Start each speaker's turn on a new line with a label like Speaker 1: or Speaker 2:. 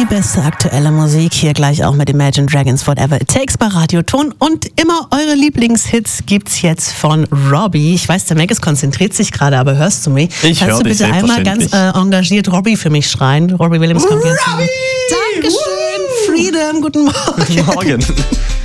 Speaker 1: Die beste aktuelle Musik hier gleich auch mit Imagine Dragons Whatever It Takes bei Radioton. Und immer eure Lieblingshits gibt's jetzt von Robbie. Ich weiß, der Magus konzentriert sich gerade, aber hörst du mich?
Speaker 2: Ich höre dich.
Speaker 1: Kannst du bitte einmal ganz engagiert Robbie für mich schreien? Robbie Williams kommt jetzt.
Speaker 2: Robbie!
Speaker 1: Dankeschön, Freedom, guten Morgen.
Speaker 2: Guten Morgen.